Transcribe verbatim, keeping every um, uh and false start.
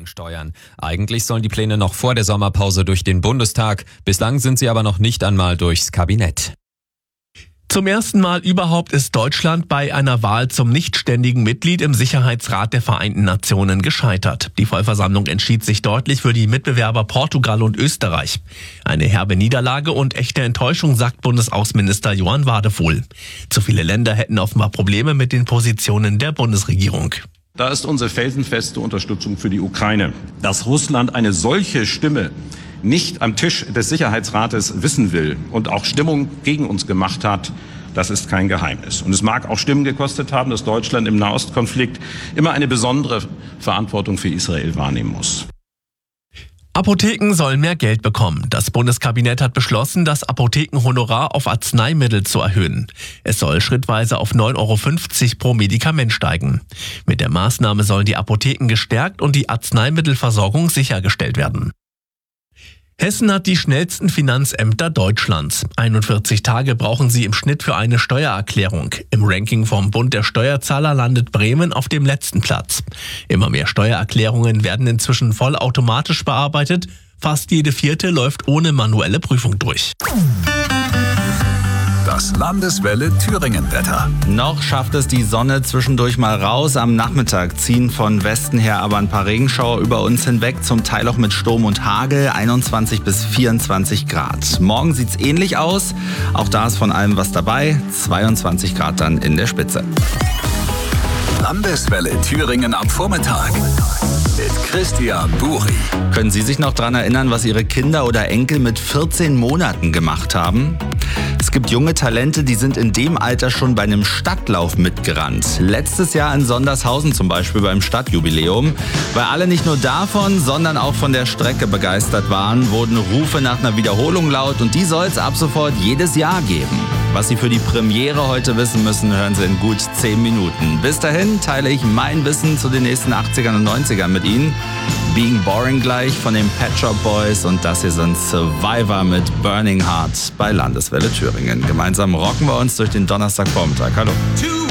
gegensteuern. Eigentlich sollen die Pläne noch vor der Sommerpause durch den Bundestag. Bislang sind sie aber noch nicht einmal durchs Kabinett. Zum ersten Mal überhaupt ist Deutschland bei einer Wahl zum nichtständigen Mitglied im Sicherheitsrat der Vereinten Nationen gescheitert. Die Vollversammlung entschied sich deutlich für die Mitbewerber Portugal und Österreich. Eine herbe Niederlage und echte Enttäuschung, sagt Bundesaußenminister Johann Wadefuhl. Zu viele Länder hätten offenbar Probleme mit den Positionen der Bundesregierung. Da ist unsere felsenfeste Unterstützung für die Ukraine. Dass Russland eine solche Stimme nicht am Tisch des Sicherheitsrates wissen will und auch Stimmung gegen uns gemacht hat, das ist kein Geheimnis. Und es mag auch Stimmen gekostet haben, dass Deutschland im Nahostkonflikt immer eine besondere Verantwortung für Israel wahrnehmen muss. Apotheken sollen mehr Geld bekommen. Das Bundeskabinett hat beschlossen, das Apothekenhonorar auf Arzneimittel zu erhöhen. Es soll schrittweise auf neun Euro fünfzig pro Medikament steigen. Mit der Maßnahme sollen die Apotheken gestärkt und die Arzneimittelversorgung sichergestellt werden. Hessen hat die schnellsten Finanzämter Deutschlands. einundvierzig Tage brauchen sie im Schnitt für eine Steuererklärung. Im Ranking vom Bund der Steuerzahler landet Bremen auf dem letzten Platz. Immer mehr Steuererklärungen werden inzwischen vollautomatisch bearbeitet. Fast jede vierte läuft ohne manuelle Prüfung durch. Das Landeswelle Thüringen-Wetter. Noch schafft es die Sonne zwischendurch mal raus. Am Nachmittag ziehen von Westen her aber ein paar Regenschauer über uns hinweg, zum Teil auch mit Sturm und Hagel, einundzwanzig bis vierundzwanzig Grad. Morgen sieht's ähnlich aus. Auch da ist von allem was dabei. zweiundzwanzig Grad dann in der Spitze. Landeswelle Thüringen am Vormittag mit Christian Buri. Können Sie sich noch daran erinnern, was Ihre Kinder oder Enkel mit vierzehn Monaten gemacht haben? Es gibt junge Talente, die sind in dem Alter schon bei einem Stadtlauf mitgerannt. Letztes Jahr in Sondershausen zum Beispiel beim Stadtjubiläum. Weil alle nicht nur davon, sondern auch von der Strecke begeistert waren, wurden Rufe nach einer Wiederholung laut und die soll es ab sofort jedes Jahr geben. Was Sie für die Premiere heute wissen müssen, hören Sie in gut zehn Minuten. Bis dahin teile ich mein Wissen zu den nächsten achtzigern und neunzigern mit Ihnen. Being Boring gleich von den Pet Shop Boys und das hier sind Survivor mit Burning Heart bei Landeswelle Thüringen. Gemeinsam rocken wir uns durch den Donnerstagvormittag. Hallo.